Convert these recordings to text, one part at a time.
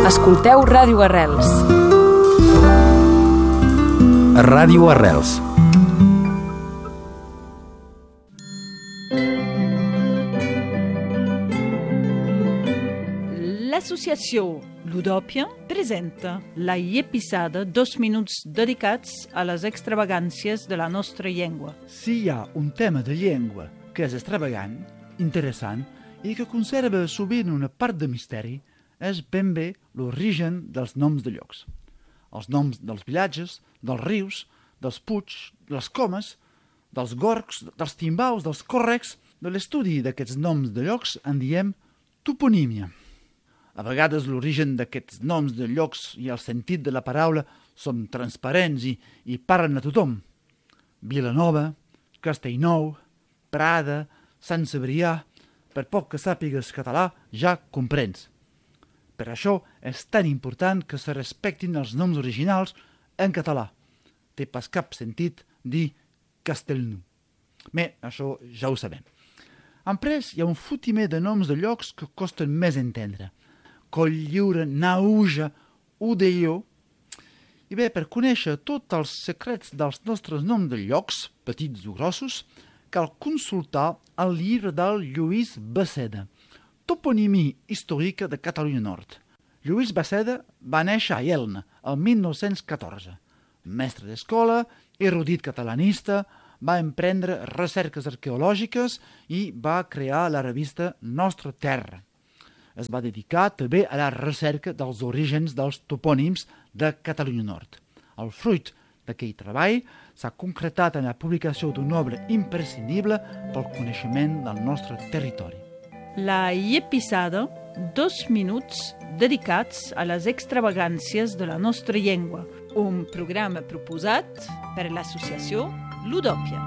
Escolteu Ràdio Arrels. Ràdio Arrels. L'associació Ludòpia presenta la episada 2 minuts dedicats a les extravagàncies de la nostra llengua. Si hi ha un tema de llengua que és extravagant, interessant i que conserva sovint una part de misteri, és ben bé l'origen dels noms de llocs. Els noms dels vilatges, dels rius, dels puigs, de les comes, dels gorgs, dels timbaus, dels còrrecs. De l'estudi d'aquests noms de llocs en diem toponímia. A vegades l'origen d'aquests noms de llocs i el sentit de la paraula són transparents i parlen a tothom. Vilanova, Castellnou, Prada, Sant Cebrià, per poc que sàpigues català, ja comprens. Per això és tan important que se respectin els noms originals en català. Té pas cap sentit dir Castellnou. Bé, això ja ho sabem. Emprès, hi ha un fotimer de noms de llocs que costen més entendre. Cotlliure, Nauja, Udelló. I bé, per conèixer tots els secrets dels nostres noms de llocs, petits o grossos, cal consultar el llibre del Lluís Basseda, Toponimia històrica de Catalunya Nord. Lluís Basseda va néixer a Elna, el 1914. Mestre d'escola, erudit catalanista, va emprendre recerques arqueològiques i va crear la revista Nostra Terra. Es va dedicar també a la recerca dels orígens dels topònims de Catalunya Nord. El fruit d'aquell treball s'ha concretat en la publicació d'una obra imprescindible pel coneixement del nostre territori. La episada 2 minuts dedicats a les extravagàncies de la nostra llengua, un programa proposat per l'associació Ludòpia.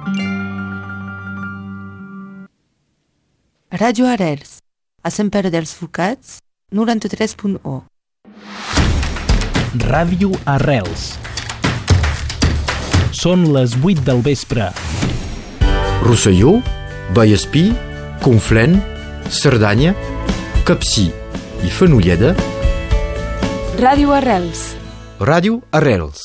Ràdio Arrels, a Sant Pere dels Forcats, 93.1. Ràdio Arrels. Són les 8 del vespre. Rosselló, Vallespí, Conflent, Cerdanya, Capcir i Fenolleda. Ràdio Arrels. Ràdio Arrels.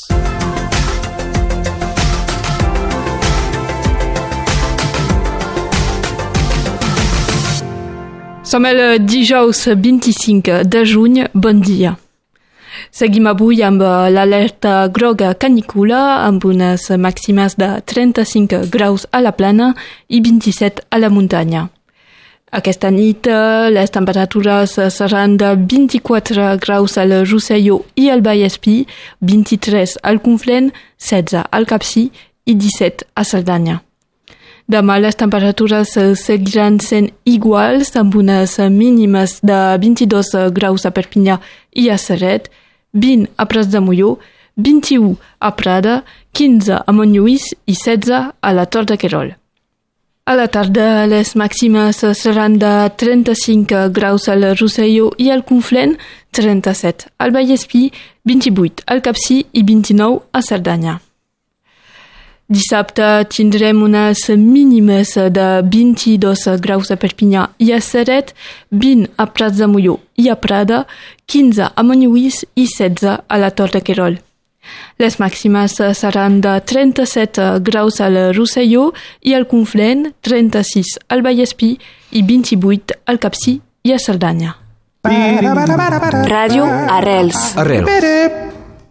Som el dijous 25 de juny. Bon dia. Seguim avui amb l'alerta groga canícula, amb unes màximes de 35 graus a la plana i 27 a la muntanya. Aquesta nit les temperatures seran de 24 graus al Rosselló i al Vallespí, 23 al Conflent, 16 al Capcir i 17 a Cerdanya. Demà les temperatures seguiran sent iguals, amb unes mínimes de 22 graus a Perpinyà i a Ceret, 20 a Prats de Molló, 21 a Prada, 15 a Montlluís i 16 a la Tor de Querol. A la tarda les màximes seran de 35 graus al Rosselló i al Conflent, 37 al Vallespí, 28 al Capcir i 29 a Cerdanya. Dissabte tindrem unes mínimes de 22 graus a Perpinyà i a Ceret, 20 a Prats de Molló i a Prada, 15 a Montlluís i 16 a la Tor de Querol. Les màximes seran de 37 graus al Rosselló i al Conflent, 36 al Vallespí i 28 al Capcir i a Cerdanya. Ràdio Arrels. Arrels.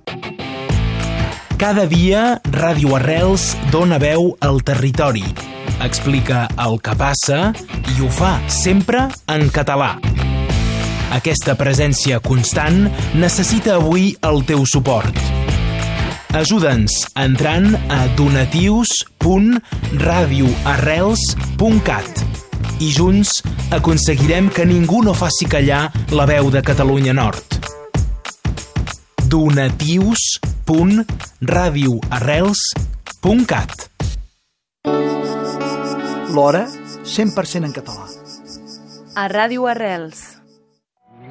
Cada dia, Ràdio Arrels dona veu al territori. Explica el que passa i ho fa sempre en català. Aquesta presència constant necessita avui el teu suport. Ajuda'ns entrant a donatius.radioarrels.cat i junts aconseguirem que ningú no faci callar la veu de Catalunya Nord. donatius.radioarrels.cat. L'hora 100% en català. A Ràdio Arrels.